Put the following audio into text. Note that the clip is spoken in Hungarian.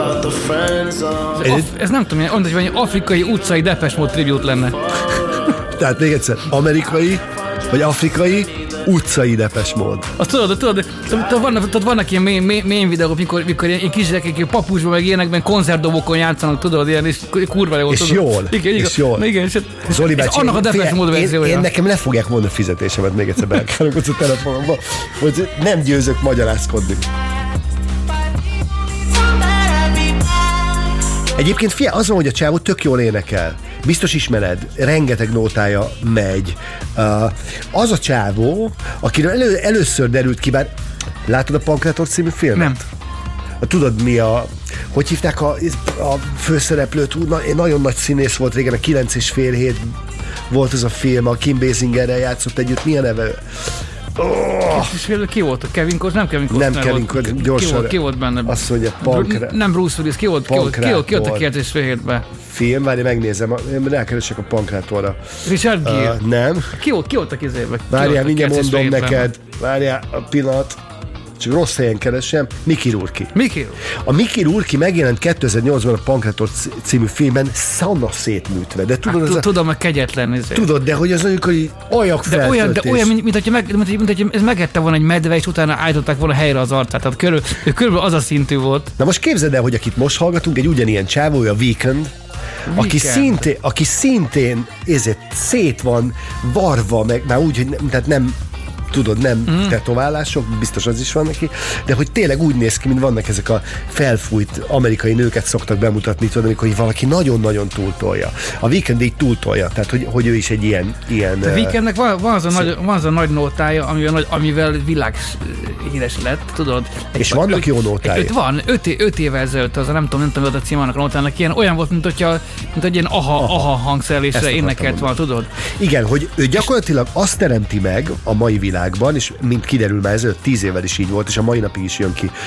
Ez nem tudom, hogy valami afrikai utcai Depeche Mode tribute lenne. Tehát még egyszer, amerikai vagy afrikai utcai Depeche Mode. Azt tudod, vannak ilyen mély videók, mikor ilyen kisgyerekek papucsban meg ilyenekben koncertdobokon játszanak, tudod, ilyen, és kurva jó. És jól. Igen, Zoli bácsi, annak a Depeche Mode verziója. Én nekem le fogják mondani a fizetésemet, még egyszer belkárogod a telefonomba, hogy nem győzök magyarázkodni. Egyébként az van, hogy a csávó tök jól énekel. Biztos ismered, rengeteg nótája megy. Az a csávó, akiről először derült ki, bár látod a Pankrátor című filmet? Nem. Tudod mi hogy hívták a főszereplőt? Nagyon nagy színész volt régen, a 9,5 volt ez a film, a Kim Basingerrel játszott együtt. Mi a neve? Ki volt? Kevin Costner? Nem Kevin Costner. Nem Kevin Costner, gyorsan. Ki volt benne? Azt mondja, nem Bruce Willis, ki volt a 9,5-ben? Film, várj, megnézem, rákeresek a Pankrátorra. Richard Gere? Nem. Ki volt a kezében? Várjál, mindjárt mondom neked. Várjál, a pillanat. Csak rossz helyen keresem. Mickey Rourke. A Mickey Rourke megjelent 2008-ban a Pankrátor című filmben szanna szétműtve. De tudod, tudom, hogy kegyetlen ezért. Tudod, de hogy az amikor ajak feltöltés. De olyan, mint hogy ez megette volna egy medve, és utána állították volna helyre az arcát. Tehát körülbelül az a szintű volt. Na most képzeld el, hogy akit most hallgatunk, egy ugyanilyen csávó, a Weeknd, aki szintén ezért szét van varva, meg már úgy, hogy tehát nem tudod, nem tetoválások, biztos az is van neki, de hogy tényleg úgy néz ki, mint vannak ezek a felfújt amerikai nőket szoktak bemutatni, tudod, amikor valaki nagyon-nagyon túltolja. A Weeknd így túltolja, tehát hogy ő is egy ilyen... A Weekndnek van az a nagy nótája, amivel világhíres lett, tudod. És vannak jó nótái. Van, 5 évvel ezelőtt, az nem tudom, a cím annak a nótának, olyan volt, mint hogy ilyen aha hangszerelésre énekelt van, tudod. Igen, hogy ő gyakorlatilag azt teremti meg a mai világban, és mint kiderül már ezelőtt 10 évvel is így volt, és a mai napig is jön ki